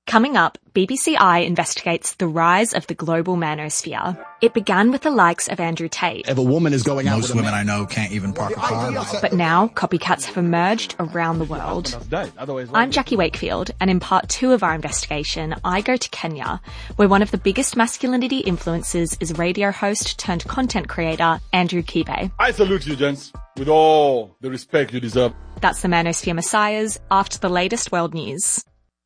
Coming up, BBC Eye investigates the rise of the global manosphere. It began with the likes of Andrew Tate. If a woman is going out Most women I know can't even park a car. But now, copycats have emerged around the world. I'm Jackie Wakefield, and in part 2 of our investigation, I go to Kenya, where one of the biggest masculinity influences is radio host turned content creator Andrew Kibe. I salute you, gents, with all the respect you deserve. That's the Manosphere Messiahs after the latest world news.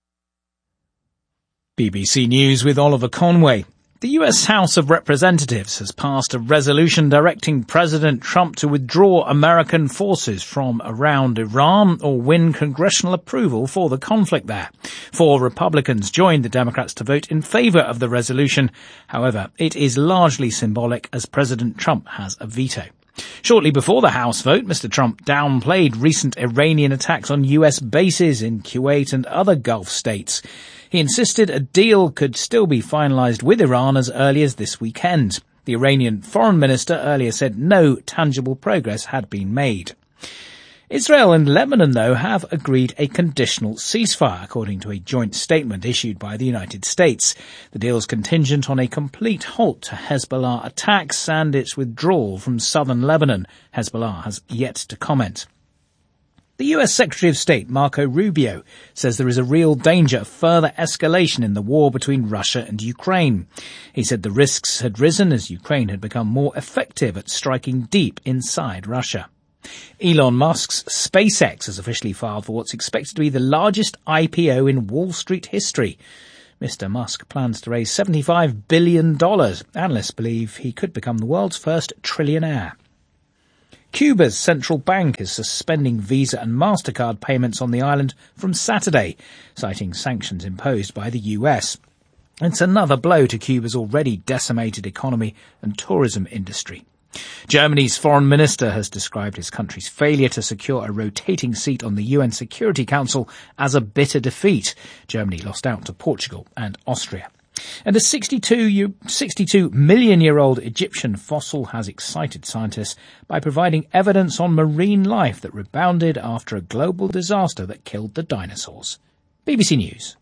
BBC News with Oliver Conway. The US House of Representatives has passed a resolution directing President Trump to withdraw American forces from around Iran or win congressional approval for the conflict there. 4 Republicans joined the Democrats to vote in favour of the resolution. However, it is largely symbolic as President Trump has a veto. Shortly before the House vote, Mr. Trump downplayed recent Iranian attacks on US bases in Kuwait and other Gulf states. He insisted a deal could still be finalised with Iran as early as this weekend. The Iranian foreign minister earlier said no tangible progress had been made. Israel and Lebanon, though, have agreed a conditional ceasefire, according to a joint statement issued by the United States. The deal is contingent on a complete halt to Hezbollah attacks and its withdrawal from southern Lebanon. Hezbollah has yet to comment. The US Secretary of State, Marco Rubio, says there is a real danger of further escalation in the war between Russia and Ukraine. He said the risks had risen as Ukraine had become more effective at striking deep inside Russia. Elon Musk's SpaceX has officially filed for what's expected to be the largest IPO in Wall Street history. Mr. Musk plans to raise $75 billion. Analysts believe he could become the world's first trillionaire. Cuba's central bank is suspending Visa and MasterCard payments on the island from Saturday, citing sanctions imposed by the US. It's another blow to Cuba's already decimated economy and tourism industry. Germany's foreign minister has described his country's failure to secure a rotating seat on the UN Security Council as a bitter defeat. Germany lost out to Portugal and Austria. And a 62-million-year-old Egyptian fossil has excited scientists by providing evidence on marine life that rebounded after a global disaster that killed the dinosaurs. BBC News.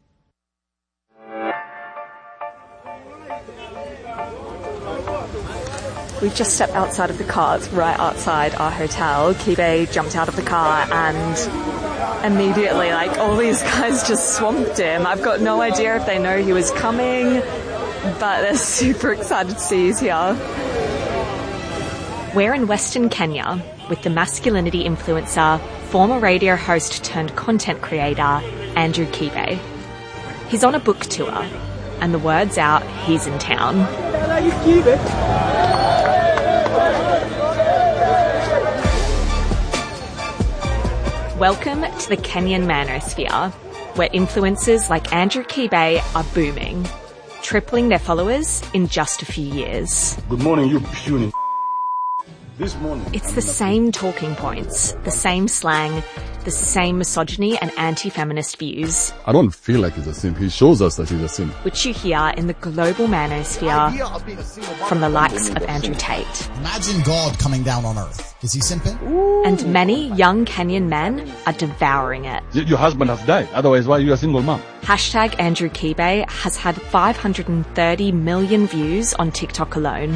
We've just stepped outside of the car. It's right outside our hotel. Kibe jumped out of the car and immediately, all these guys just swamped him. I've got no idea if they know he was coming, but they're super excited to see he's here. We're in Western Kenya with the masculinity influencer, former radio host turned content creator, Andrew Kibe. He's on a book tour, and the word's out he's in town. Welcome to the Kenyan manosphere, where influencers like Andrew Kibe are booming, tripling their followers in just a few years. Good morning, you puny. This morning. It's the same talking points, the same slang, the same misogyny and anti-feminist views. I don't feel like he's a simp. He shows us that he's a simp. Which you hear in the global manosphere from the likes of Andrew Tate. Imagine God coming down on earth. Is he simping? And many young Kenyan men are devouring it. Your husband has died. Otherwise, why are you a single mom? Hashtag Andrew Kibe has had 530 million views on TikTok alone.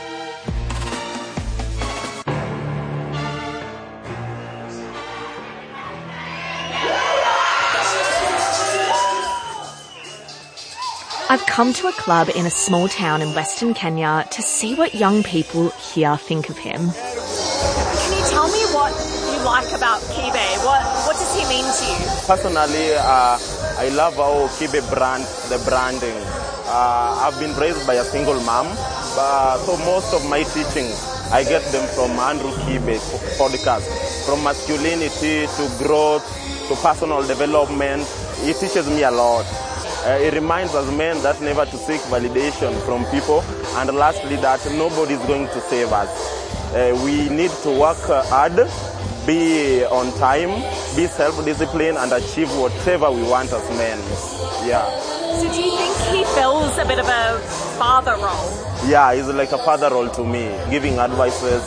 I've come to a club in a small town in Western Kenya to see what young people here think of him. Can you tell me what you like about Kibe? What does he mean to you? Personally, I love how Kibe brand, the branding. I've been raised by a single mom, so most of my teachings, I get them from Andrew Kibe podcast. From masculinity to growth to personal development, he teaches me a lot. It reminds us men that never to seek validation from people, and lastly that nobody is going to save us. We need to work hard, be on time, be self-disciplined, and achieve whatever we want as men. Yeah. So do you think he fills a bit of a father role? Yeah, he's like a father role to me, giving advices,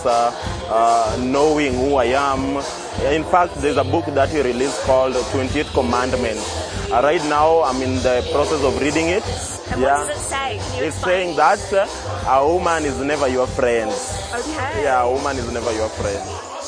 knowing who I am. In fact, there's a book that he released called 28 Commandments. Right now, I'm in the process of reading it. And what does it say? Can you It's explain? saying that a woman is never your friend. Okay. Yeah, a woman is never your friend.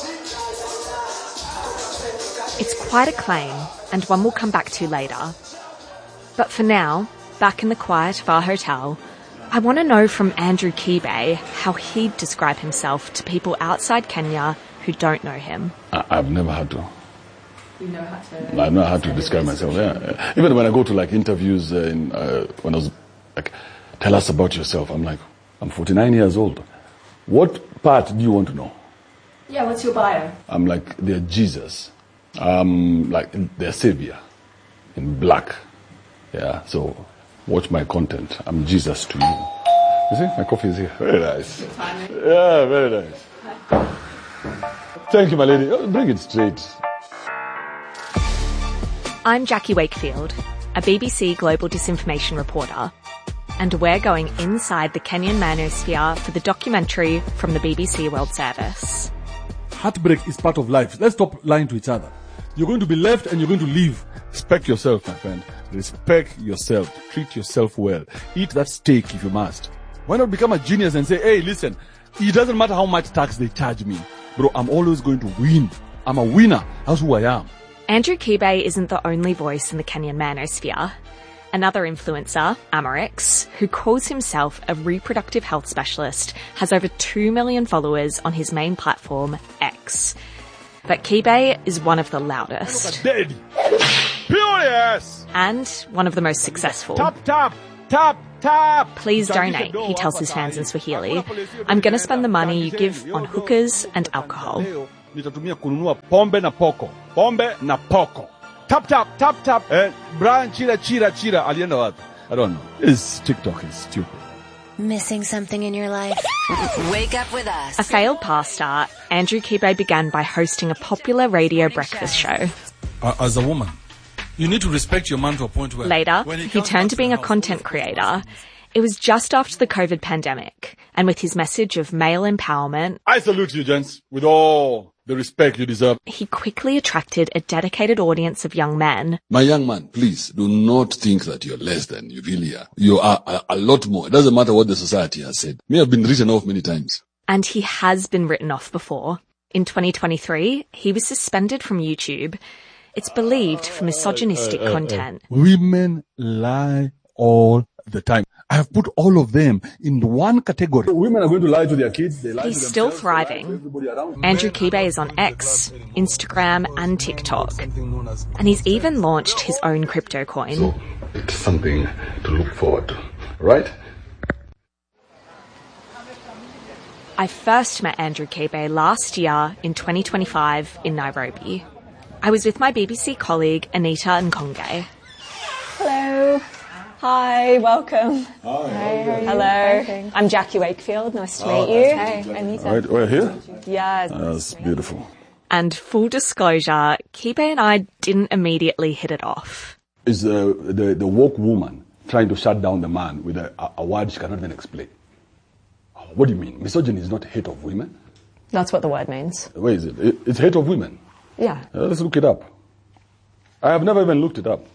It's quite a claim, and one we'll come back to later. But for now, back in the quiet of our hotel, I want to know from Andrew Kibe how he'd describe himself to people outside Kenya who don't know him. I've never had to. You know how to... I've never had to describe myself. Yeah. Even when I go to like interviews, when I was like, tell us about yourself. I'm like, I'm 49 years old. What part do you want to know? Yeah, what's your bio? I'm like, they're Jesus. Like they're Savior in black. Yeah. So watch my content. I'm Jesus to you. You see, my coffee is here. Very nice. Yeah, very nice. Thank you, my lady. Oh, bring it straight. I'm Jackie Wakefield, a BBC Global Disinformation reporter, and we're going inside the Kenyan manosphere for the documentary from the BBC World Service. Heartbreak is part of life. Let's stop lying to each other. You're going to be left and you're going to leave. Respect yourself, my friend. Respect yourself. Treat yourself well. Eat that steak if you must. Why not become a genius and say, hey, listen, it doesn't matter how much tax they charge me. Bro, I'm always going to win. I'm a winner. That's who I am. Andrew Kibe isn't the only voice in the Kenyan manosphere. Another influencer, Amarix, who calls himself a reproductive health specialist, has over 2 million followers on his main platform, X. But Kibe is one of the loudest. Dead. Furious. And one of the most successful. Tap. Please donate, he tells his fans in Swahili. I'm going to spend the money you give on hookers and alcohol. Nitatumia kununua pombe na poko. Pombe na poko. Tap. Brian chira. Alienda wapi? I don't know. This TikTok is stupid. Missing something in your life? Wake up with us. A failed pastor, Andrew Kibe began by hosting a popular radio breakfast show. As a woman, you need to respect your man to a point where... Later, he turned to being a content creator. It was just after the COVID pandemic, and with his message of male empowerment... I salute you, gents, with all the respect you deserve. He quickly attracted a dedicated audience of young men. My young man, please do not think that you're less than you really are. You are a lot more. It doesn't matter what the society has said. Me have been written off many times. And he has been written off before. In 2023, he was suspended from YouTube. It's believed for misogynistic content. Women lie all the time. I have put all of them in one category. Women are going to lie to their kids. They lie He's to still themselves, thriving. Andrew Kibe is on X, Instagram and TikTok. And he's even launched his own crypto coin. So it's something to look forward to, right? I first met Andrew Kibe last year in 2025 in Nairobi. I was with my BBC colleague Anita Nkonge. Hello. Hi, welcome. Hi. Hello. I'm Jackie Wakefield. Nice to meet you. Hey, Anita. All right, we're here? Yeah. That's beautiful. And full disclosure, Kibe and I didn't immediately hit it off. Is the woke woman trying to shut down the man with a word she cannot even explain? What do you mean? Misogyny is not hate of women? That's what the word means. Where is it? It's hate of women. Yeah. Let's look it up. I have never even looked it up.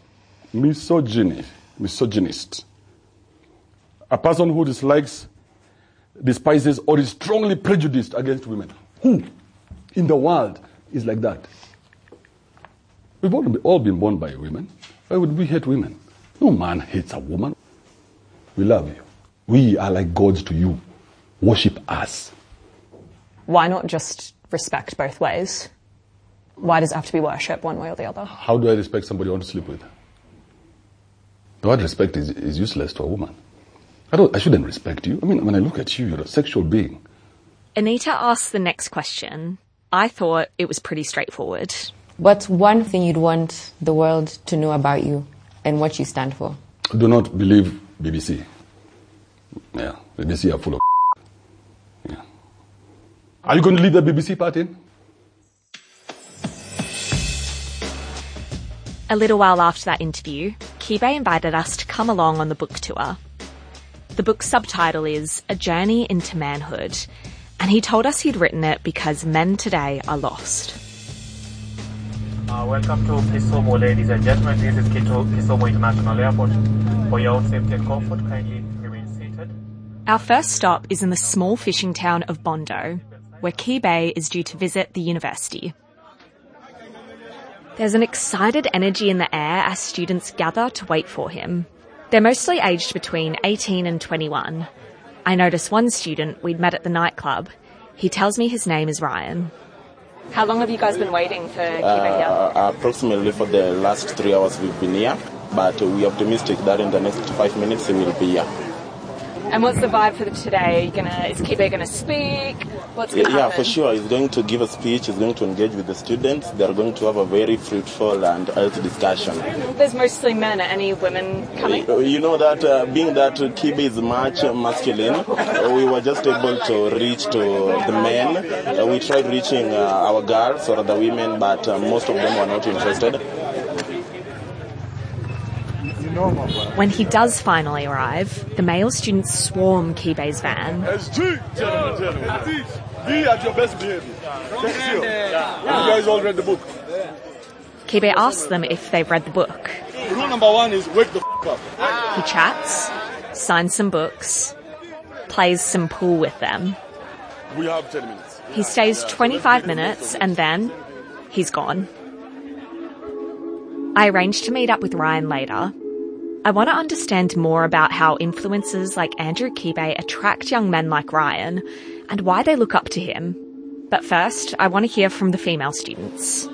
Misogynist. A person who dislikes, despises, or is strongly prejudiced against women. Who in the world is like that? We've all been born by women. Why would we hate women? No man hates a woman. We love you. We are like gods to you. Worship us. Why not just respect both ways? Why does it have to be worship one way or the other? How do I respect somebody I want to sleep with? The word respect is useless to a woman. I shouldn't respect you. I mean, when I look at you, you're a sexual being. Anita asked the next question. I thought it was pretty straightforward. What's one thing you'd want the world to know about you and what you stand for? Do not believe BBC. Yeah, BBC are full of yeah. Are you going to leave the BBC part in? A little while after that interview, Kibe invited us to come along on the book tour. The book's subtitle is A Journey into Manhood, and he told us he'd written it because men today are lost. Welcome to Kisumu, ladies and gentlemen. This is Kisumu International Airport. For your own safety and comfort, kindly remain seated. Our first stop is in the small fishing town of Bondo, where Kibe is due to visit the university. There's an excited energy in the air as students gather to wait for him. They're mostly aged between 18 and 21. I notice one student we'd met at the nightclub. He tells me his name is Ryan. How long have you guys been waiting for Kibe here? Approximately for the last 3 hours we've been here, but we're optimistic that in the next 5 minutes he will be here. And what's the vibe for today? Is Kibe going to speak? What's going to happen? Yeah, for sure. He's going to give a speech. He's going to engage with the students. They're going to have a very fruitful and healthy discussion. There's mostly men. Are any women coming? You know that being that Kibe is much masculine, we were just able to reach to the men. We tried reaching our girls or the women, but most of them were not interested. When he does finally arrive, the male students swarm Kibe's van. SG! Gentlemen. Be at your best behavior. You guys all read the book? Kibe asks them if they've read the book. Rule number 1 is wake the up. He chats, signs some books, plays some pool with them. We have 10 minutes. He stays 25 minutes and then he's gone. I arranged to meet up with Ryan later. I want to understand more about how influencers like Andrew Kibe attract young men like Ryan and why they look up to him. But first, I want to hear from the female students.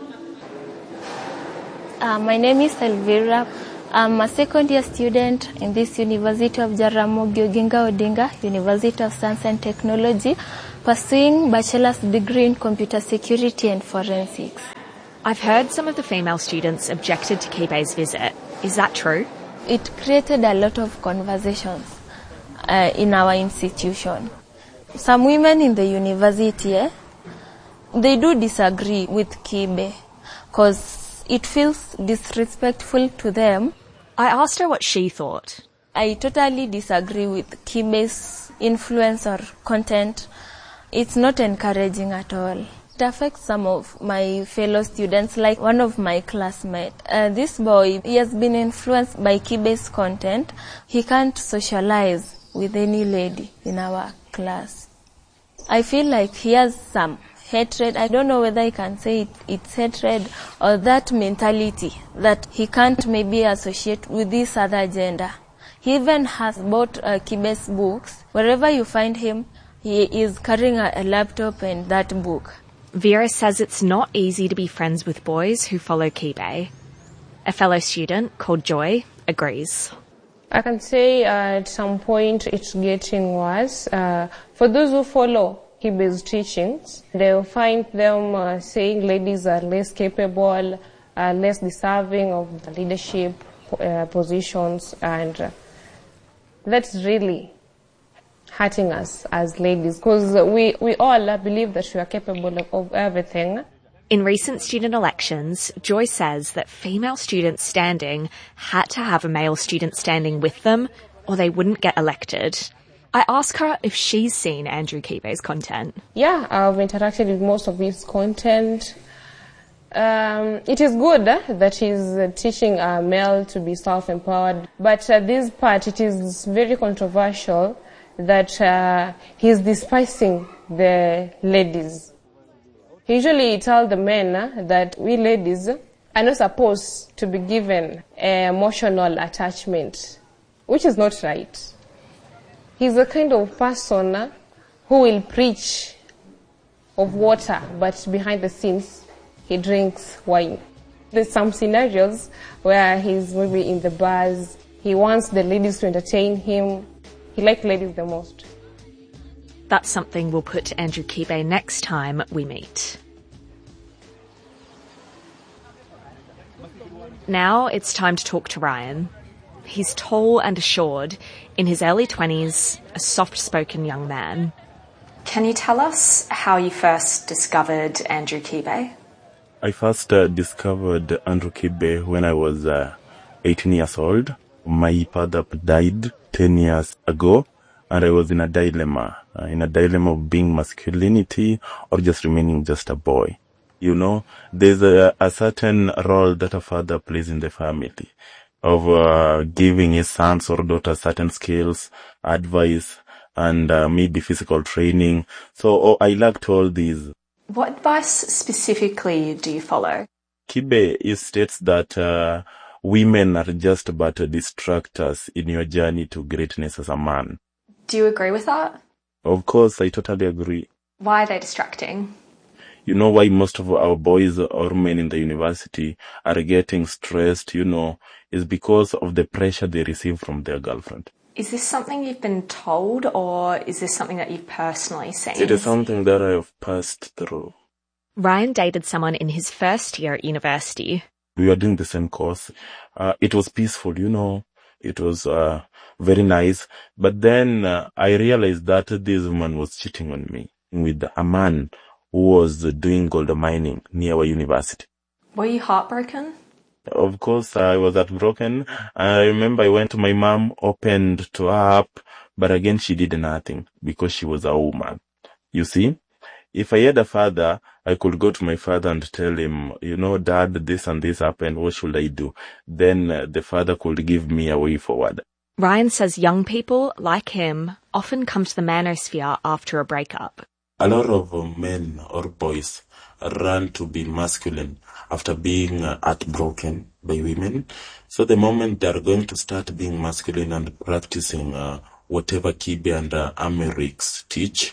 My name is Elvira. I'm a second-year student in this University of Jaramogi Oginga Odinga, University of Science and Technology, pursuing bachelor's degree in computer security and forensics. I've heard some of the female students objected to Kibe's visit. Is that true? It created a lot of conversations in our institution. Some women in the university, they do disagree with Kibe because it feels disrespectful to them. I asked her what she thought. I totally disagree with Kibe's influence or content. It's not encouraging at all. It affects some of my fellow students, like one of my classmates. This boy, he has been influenced by Kibe's content. He can't socialize with any lady in our class. I feel like he has some hatred. I don't know whether I can say it's hatred or that mentality that he can't maybe associate with this other gender. He even has bought Kibe's books. Wherever you find him, he is carrying a laptop and that book. Vera says it's not easy to be friends with boys who follow Kibe. A fellow student called Joy agrees. I can say at some point it's getting worse. For those who follow Kibe's teachings, they'll find them saying ladies are less capable, less deserving of the leadership positions, and that's really hurting us as ladies, because we all believe that we are capable of everything. In recent student elections, Joy says that female students standing had to have a male student standing with them or they wouldn't get elected. I ask her if she's seen Andrew Kibe's content. Yeah, I've interacted with most of his content. It is good that he's teaching male to be self-empowered, but this part, it is very controversial that he's despising the ladies. He usually tells the men that we ladies are not supposed to be given emotional attachment, which is not right. He's the kind of person who will preach of water, but behind the scenes, he drinks wine. There's some scenarios where he's maybe in the bars, he wants the ladies to entertain him. He likes ladies the most. That's something we'll put to Andrew Kibe next time we meet. Now it's time to talk to Ryan. He's tall and assured, in his early 20s, a soft-spoken young man. Can you tell us how you first discovered Andrew Kibe? I first discovered Andrew Kibe when I was 18 years old. My father died 10 years ago, and I was in a dilemma of being masculinity or just remaining just a boy. You know, there's a certain role that a father plays in the family of giving his sons or daughters certain skills, advice, and maybe physical training. So I lacked all these. What advice specifically do you follow? Kibe states that women are just but distractors in your journey to greatness as a man. Do you agree with that? Of course, I totally agree. Why are they distracting? You know why most of our boys or men in the university are getting stressed, is because of the pressure they receive from their girlfriend. Is this something you've been told, or is this something that you've personally seen? It is something that I have passed through. Ryan dated someone in his first year at university. We were doing the same course. It was peaceful, It was very nice. But then I realized that this woman was cheating on me with a man who was doing gold mining near our university. Were you heartbroken? Of course, I was heartbroken. I remember I went to my mom, opened to her up, but again she did nothing because she was a woman. You see, if I had a father, I could go to my father and tell him, Dad, this and this happened. What should I do? Then the father could give me a way forward. Ryan says young people, like him, often come to the manosphere after a breakup. A lot of men or boys run to be masculine after being heartbroken by women. So the moment they are going to start being masculine and practicing whatever Kibe and Amerix teach,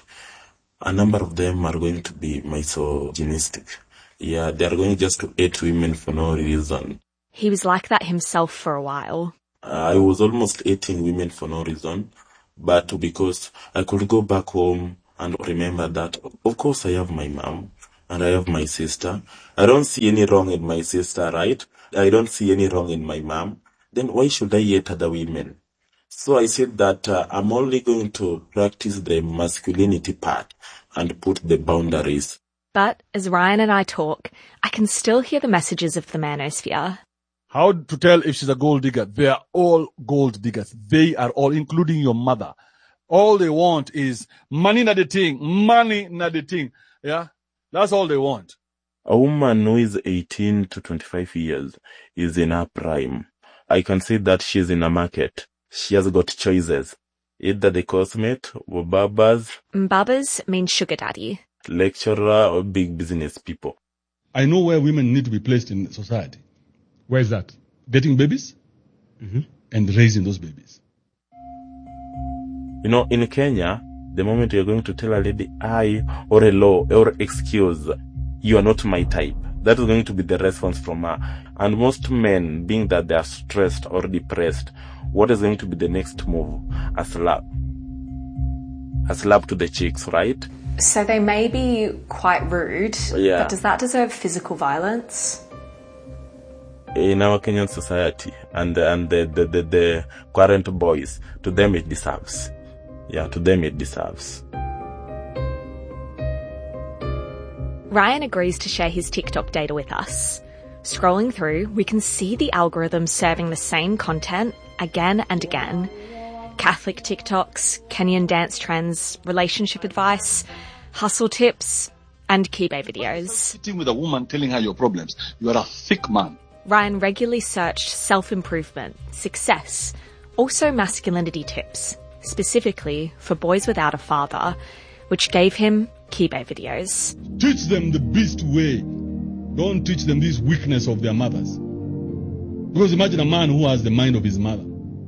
a number of them are going to be misogynistic. Yeah, they are going just to hate women for no reason. He was like that himself for a while. I was almost hating women for no reason, but because I could go back home and remember that, of course, I have my mom and I have my sister. I don't see any wrong in my sister, right? I don't see any wrong in my mom. Then why should I hate other women? So I said that I'm only going to practice the masculinity part and put the boundaries. But as Ryan and I talk, I can still hear the messages of the manosphere. How to tell if she's a gold digger? They are all gold diggers. They are all, including your mother. All they want is money, not the thing. Yeah, that's all they want. A woman who is 18 to 25 years is in her prime. I can say that she's in a market. She has got choices. Either the cosmate or babas. Babas means sugar daddy. Lecturer or big business people. I know where women need to be placed in society. Where is that? Getting babies and raising those babies. In Kenya, the moment you're going to tell a lady, I, or a law, or excuse, you are not my type, that is going to be the response from her. And most men, being that they are stressed or depressed, what is going to be the next move? A slap. A slap to the cheeks, right? So they may be quite rude, yeah. But does that deserve physical violence? In our Kenyan society and the current boys, to them it deserves. Yeah, to them it deserves. Ryan agrees to share his TikTok data with us. Scrolling through, we can see the algorithm serving the same content again and again. Catholic TikToks, Kenyan dance trends, relationship advice, hustle tips, and Kibe videos. Sitting with a woman telling her your problems, you are a thick man. Ryan regularly searched self-improvement, success, also masculinity tips, specifically for boys without a father, which gave him Kibe videos. Teach them the beast way. Don't teach them this weakness of their mothers. Because imagine a man who has the mind of his mother.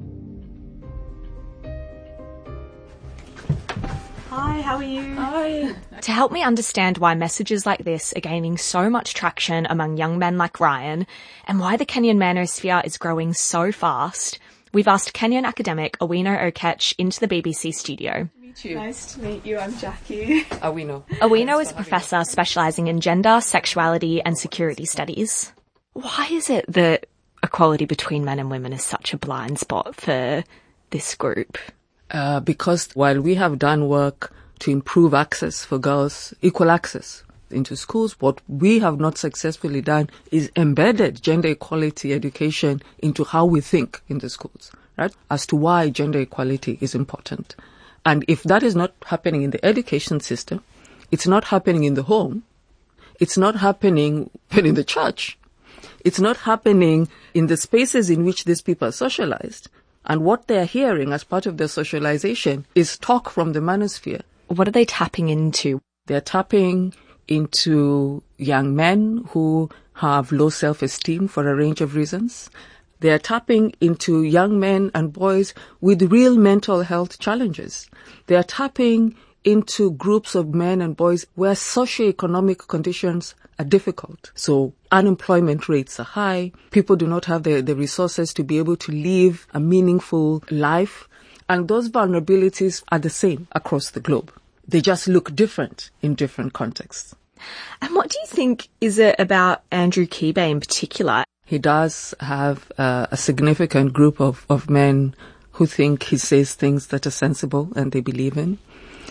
Hi, how are you? Hi. To help me understand why messages like this are gaining so much traction among young men like Ryan, and why the Kenyan manosphere is growing so fast, we've asked Kenyan academic Owino Okech into the BBC studio. Nice to meet you. I'm Jackie. Owino. Owino is a professor specialising in gender, sexuality and security studies. Why is it that equality between men and women is such a blind spot for this group? Because while we have done work to improve access for girls, equal access into schools, what we have not successfully done is embedded gender equality education into how we think in the schools, right? As to why gender equality is important. And if that is not happening in the education system, it's not happening in the home, It's not happening in the church. It's not happening in the spaces in which these people are socialized. And what they're hearing as part of their socialization is talk from the manosphere. What are they tapping into? They're tapping into young men who have low self-esteem for a range of reasons. They're tapping into young men and boys with real mental health challenges. They're tapping into groups of men and boys where socioeconomic conditions are difficult. So unemployment rates are high. People do not have the resources to be able to live a meaningful life. And those vulnerabilities are the same across the globe. They just look different in different contexts. And what do you think is it about Andrew Kibe in particular? He does have a significant group of men who think he says things that are sensible and they believe in.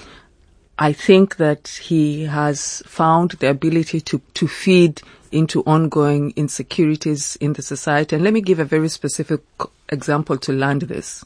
I think that he has found the ability to feed into ongoing insecurities in the society. And let me give a very specific example to land this.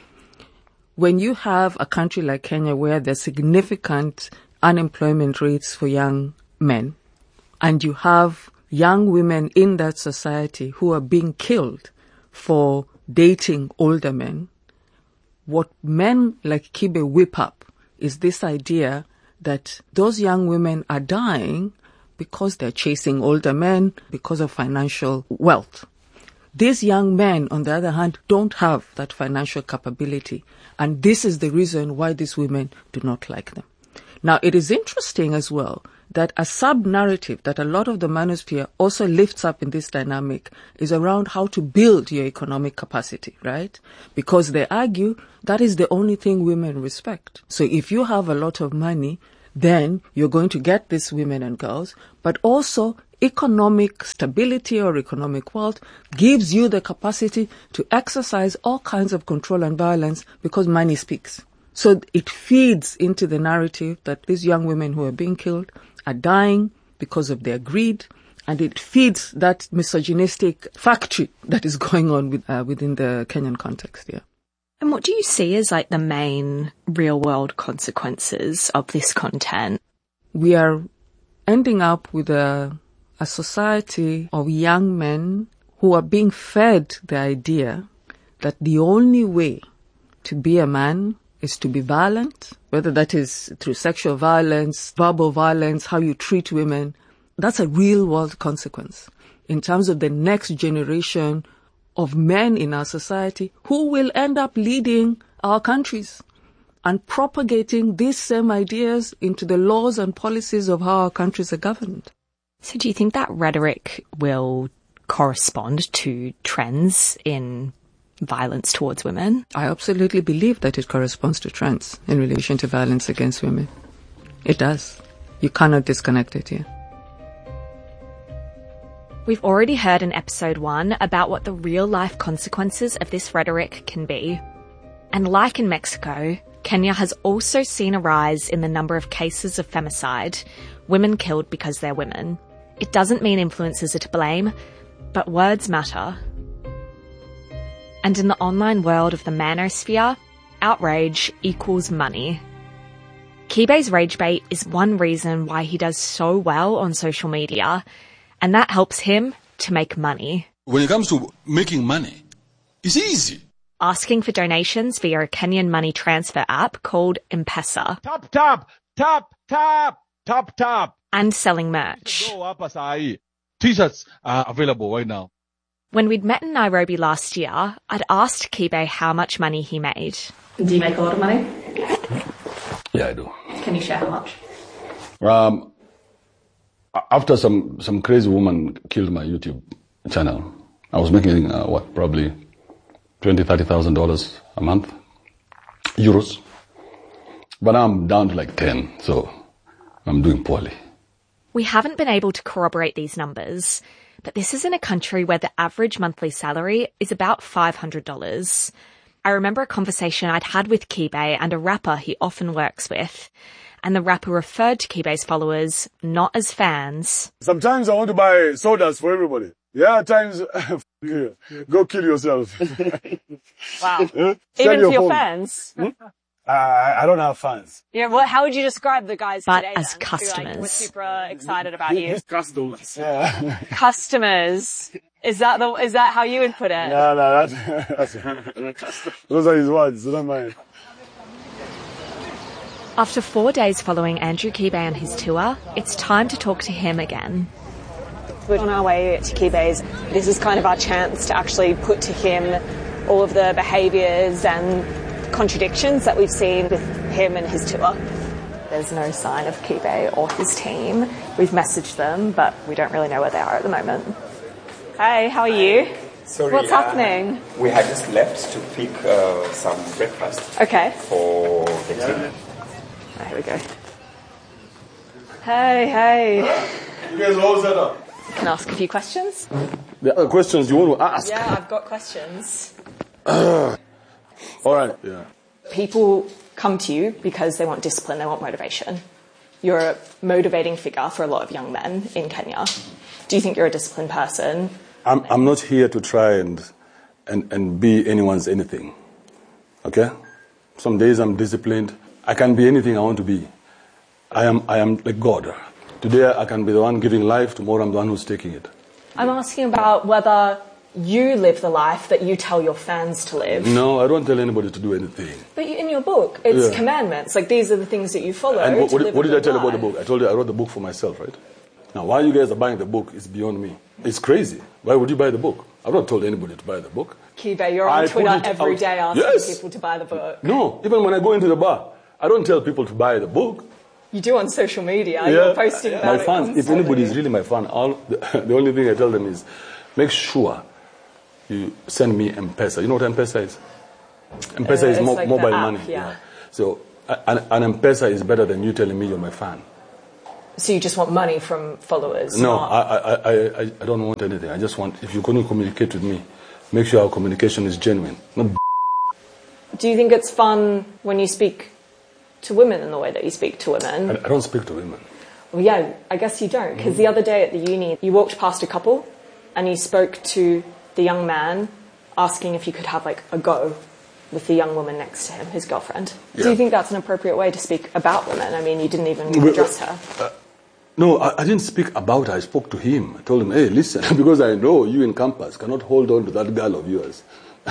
When you have a country like Kenya where there's significant unemployment rates for young men, and you have young women in that society who are being killed for dating older men, what men like Kibe whip up is this idea that those young women are dying because they're chasing older men because of financial wealth. These young men, on the other hand, don't have that financial capability. And this is the reason why these women do not like them. Now, it is interesting as well that a sub-narrative that a lot of the manosphere also lifts up in this dynamic is around how to build your economic capacity, right? Because they argue that is the only thing women respect. So if you have a lot of money, then you're going to get these women and girls, but also economic stability or economic wealth gives you the capacity to exercise all kinds of control and violence because money speaks. So it feeds into the narrative that these young women who are being killed are dying because of their greed, and it feeds that misogynistic factory that is going on within the Kenyan context. Yeah. And what do you see as like the main real-world consequences of this content? We are ending up with a society of young men who are being fed the idea that the only way to be a man is to be violent, whether that is through sexual violence, verbal violence, how you treat women. That's a real-world consequence in terms of the next generation of men in our society who will end up leading our countries and propagating these same ideas into the laws and policies of how our countries are governed. So do you think that rhetoric will correspond to trends in violence towards women? I absolutely believe that it corresponds to trends in relation to violence against women. It does. You cannot disconnect it here. We've already heard in episode 1 about what the real-life consequences of this rhetoric can be. And like in Mexico, Kenya has also seen a rise in the number of cases of femicide, women killed because they're women. It doesn't mean influencers are to blame, but words matter. And in the online world of the manosphere, outrage equals money. Kibe's rage bait is one reason why he does so well on social media, and that helps him to make money. When it comes to making money, it's easy. Asking for donations via a Kenyan money transfer app called M-Pesa. Tap, tap, tap, tap, tap, tap. And selling merch. T-shirts are available right now. When we'd met in Nairobi last year, I'd asked Kibe how much money he made. Do you make a lot of money? Yeah, I do. Can you share how much? After some crazy woman killed my YouTube channel, I was making, probably $20,000-$30,000 a month, euros. But now I'm down to like 10, so I'm doing poorly. We haven't been able to corroborate these numbers, but this is in a country where the average monthly salary is about $500. I remember a conversation I'd had with Kibe and a rapper he often works with, and the rapper referred to Kibe's followers not as fans. Sometimes I want to buy sodas for everybody. Yeah, at times, go kill yourself. Wow. Even for your fans? I don't have fans. Yeah, well, how would you describe the guys But today, as then? customers. We're super excited about you. Customers. Yeah. Customers. Is that how you would put it? No, that's those are his words. Don't mind. After 4 days following Andrew Kibe on his tour, it's time to talk to him again. We're on our way to Kibe's. This is kind of our chance to actually put to him all of the behaviours and contradictions that we've seen with him and his tour. There's no sign of Kibe or his team. We've messaged them, but we don't really know where they are at the moment. Hey, how are you? Sorry, what's happening? We had just left to pick some breakfast. Okay. For the team. Oh, here we go. Hey. You guys are all set up. Can I ask a few questions? The other questions you want to ask? Yeah, I've got questions. All right. Yeah. People come to you because they want discipline, they want motivation. You're a motivating figure for a lot of young men in Kenya. Do you think you're a disciplined person? I'm not here to try and be anyone's anything. Okay? Some days I'm disciplined. I can be anything I want to be. I am like God. Today I can be the one giving life, tomorrow I'm the one who's taking it. I'm asking about whether you live the life that you tell your fans to live. No, I don't tell anybody to do anything. But in your book, it's commandments. Like, these are the things that you follow. And what did I tell you life. about the book? I told you I wrote the book for myself, right? Now, why you guys are buying the book is beyond me. It's crazy. Why would you buy the book? I've not told anybody to buy the book. Kibe, you're on Twitter every day asking people to buy the book. No, even when I go into the bar, I don't tell people to buy the book. You do on social media. You're posting about my it fans, constantly. if anybody is really my fan, the only thing I tell them is make sure you send me M-Pesa. You know what M-Pesa is? M-Pesa is like mobile app, money. Yeah. So an M-Pesa is better than you telling me you're my fan. So you just want money from followers? No, I don't want anything. I just want, if you're going to communicate with me, make sure our communication is genuine. Not Do you think it's fun when you speak to women in the way that you speak to women? I don't speak to women. Well, yeah, I guess you don't. Because the other day at the uni, you walked past a couple and you spoke to the young man asking if you could have like a go with the young woman next to him, his girlfriend. Yeah. Do you think that's an appropriate way to speak about women? I mean, you didn't even address her. No, I didn't speak about her. I spoke to him. I told him, hey, listen, because I know you in campus cannot hold on to that girl of yours.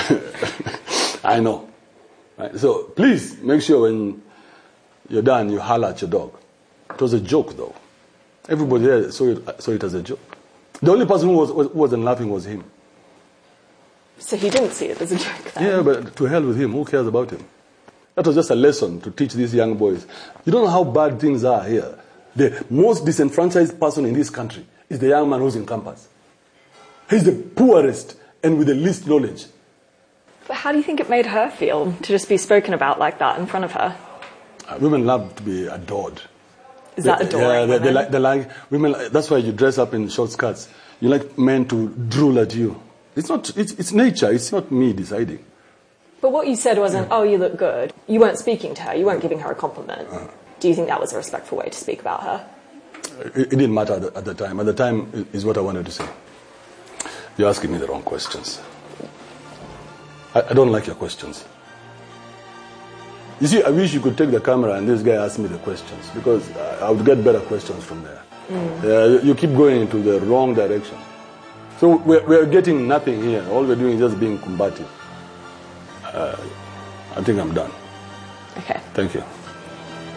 I know. Right? So please make sure when you're done, you holler at your dog. It was a joke, though. Everybody there saw it as a joke. The only person who wasn't laughing was him. So he didn't see it as a joke then? Yeah, but to hell with him. Who cares about him? That was just a lesson to teach these young boys. You don't know how bad things are here. The most disenfranchised person in this country is the young man who's in campus. He's the poorest and with the least knowledge. But how do you think it made her feel to just be spoken about like that in front of her? Women love to be adored. Is that adoring? Yeah, they like women. That's why you dress up in short skirts. You like men to drool at you. It's nature. It's not me deciding. But what you said wasn't, oh, you look good. You weren't speaking to her. You weren't giving her a compliment. Do you think that was a respectful way to speak about her? It didn't matter at the time. At the time is what I wanted to say. You're asking me the wrong questions. I don't like your questions. You see, I wish you could take the camera and this guy ask me the questions, because I would get better questions from there. You keep going into the wrong direction. So we're getting nothing here. All we're doing is just being combative. I think I'm done. Okay. Thank you.